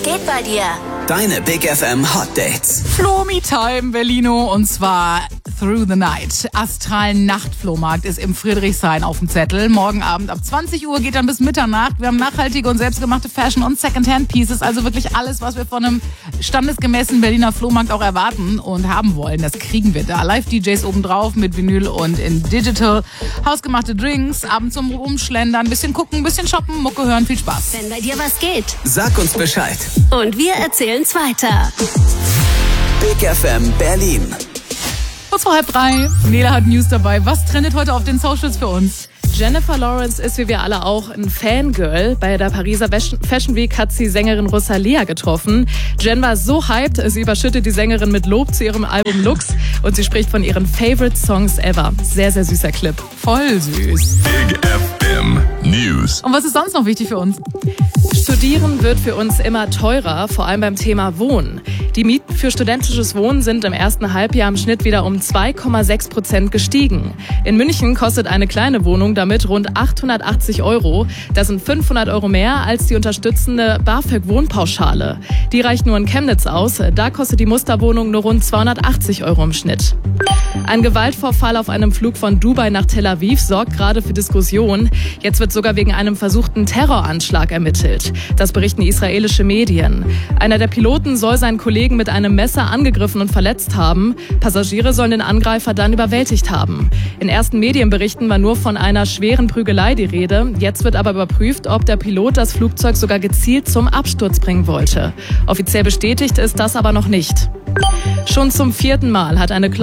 Was geht bei dir? Deine Big FM Hot Dates. Flo-Me-Time Berlino, und zwar Through the Night. Astralen Nachtflohmarkt ist im Friedrichshain auf dem Zettel. Morgen Abend ab 20 Uhr geht dann bis Mitternacht. Wir haben nachhaltige und selbstgemachte Fashion und Secondhand-Pieces. Also wirklich alles, was wir von einem standesgemäßen Berliner Flohmarkt auch erwarten und haben wollen. Das kriegen wir da. Live-DJs obendrauf mit Vinyl und in Digital. Hausgemachte Drinks, abends zum Rumschlendern, bisschen gucken, bisschen shoppen, Mucke hören. Viel Spaß. Wenn bei dir was geht. Sag uns Bescheid. Und wir erzählen's weiter. Big FM Berlin. Kurz vor 2:30. Nela hat News dabei. Was trendet heute auf den Socials für uns? Jennifer Lawrence ist wie wir alle auch ein Fangirl. Bei der Pariser Fashion Week hat sie Sängerin Rosalia getroffen. Jen war so hyped, sie überschüttet die Sängerin mit Lob zu ihrem Album Lux und sie spricht von ihren Favorite Songs ever. Sehr, sehr süßer Clip. Voll süß. Big FM News. Und was ist sonst noch wichtig für uns? Studieren wird für uns immer teurer, vor allem beim Thema Wohnen. Die Mieten für studentisches Wohnen sind im ersten Halbjahr im Schnitt wieder um 2,6% gestiegen. In München kostet eine kleine Wohnung damit rund 880 €. Das sind 500 € mehr als die unterstützende BAföG-Wohnpauschale. Die reicht nur in Chemnitz aus. Da kostet die Musterwohnung nur rund 280 € im Schnitt. Ein Gewaltvorfall auf einem Flug von Dubai nach Tel Aviv sorgt gerade für Diskussion. Jetzt wird sogar wegen einem versuchten Terroranschlag ermittelt. Das berichten israelische Medien. Einer der Piloten soll seinen Kollegen mit einem Messer angegriffen und verletzt haben. Passagiere sollen den Angreifer dann überwältigt haben. In ersten Medienberichten war nur von einer schweren Prügelei die Rede. Jetzt wird aber überprüft, ob der Pilot das Flugzeug sogar gezielt zum Absturz bringen wollte. Offiziell bestätigt ist das aber noch nicht. Schon zum 4. Mal hat ein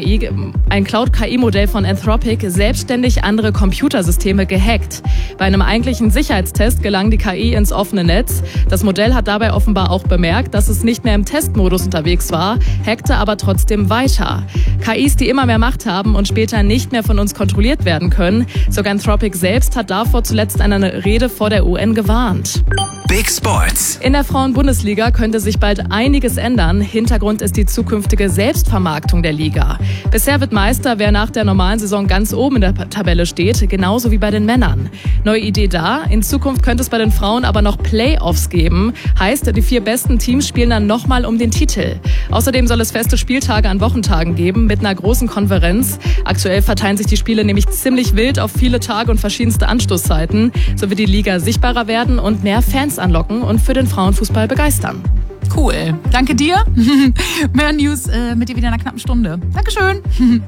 Cloud-KI-Modell von Anthropic selbstständig andere Computersysteme gehackt. Bei einem eigentlichen Sicherheitstest gelang die KI ins offene Netz. Das Modell hat dabei offenbar auch bemerkt, dass es nicht mehr im Testmodus unterwegs war, hackte aber trotzdem weiter. KIs, die immer mehr Macht haben und später nicht mehr von uns kontrolliert werden können. Sogar Anthropic selbst hat davor zuletzt in einer Rede vor der UN gewarnt. Big Sports. In der Frauen-Bundesliga könnte sich bald einiges ändern. Hintergrund ist die zukünftige Selbstvermarktung der Liga. Bisher wird Meister, wer nach der normalen Saison ganz oben in der Tabelle steht, genauso wie bei den Männern. Neue Idee da. In Zukunft könnte es bei den Frauen aber noch Playoffs geben. Heißt, die 4 besten Teams spielen dann nochmal um den Titel. Außerdem soll es feste Spieltage an Wochentagen geben mit einer großen Konferenz. Aktuell verteilen sich die Spiele nämlich ziemlich wild auf viele Tage und verschiedenste Anstoßzeiten. So wird die Liga sichtbarer werden und mehr Fans anlocken und für den Frauenfußball begeistern. Cool. Danke dir. Mehr News mit dir wieder in einer knappen Stunde. Dankeschön.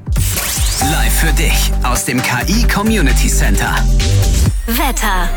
Live für dich aus dem KI Community Center. Wetter.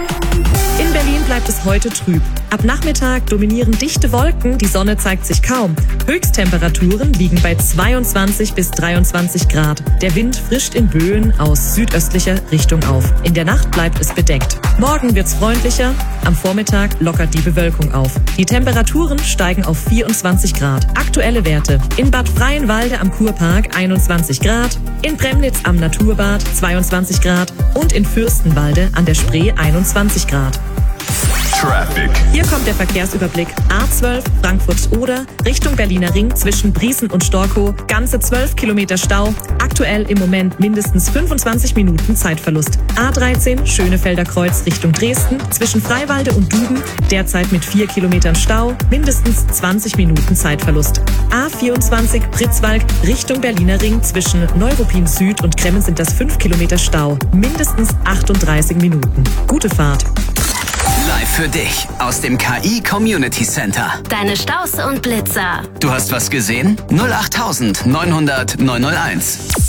In Berlin bleibt es heute trüb. Ab Nachmittag dominieren dichte Wolken, die Sonne zeigt sich kaum. Höchsttemperaturen liegen bei 22 bis 23 Grad. Der Wind frischt in Böen aus südöstlicher Richtung auf. In der Nacht bleibt es bedeckt. Morgen wird's freundlicher, am Vormittag lockert die Bewölkung auf. Die Temperaturen steigen auf 24 Grad. Aktuelle Werte: in Bad Freienwalde am Kurpark 21 Grad, in Premnitz am Naturbad 22 Grad und in Fürstenwalde an der Spree 21 Grad. Traffic. Hier kommt der Verkehrsüberblick. A12 Frankfurt-Oder Richtung Berliner Ring zwischen Briesen und Storkow. Ganze 12 Kilometer Stau. Aktuell im Moment mindestens 25 Minuten Zeitverlust. A13 Schönefelder Kreuz Richtung Dresden zwischen Freiwalde und Duben. Derzeit mit 4 Kilometern Stau. Mindestens 20 Minuten Zeitverlust. A24 Pritzwalk Richtung Berliner Ring zwischen Neuruppin Süd und Kremmen sind das 5 Kilometer Stau. Mindestens 38 Minuten. Gute Fahrt. Live für dich aus dem KI Community Center. Deine Staus und Blitzer. Du hast was gesehen? 08900 901.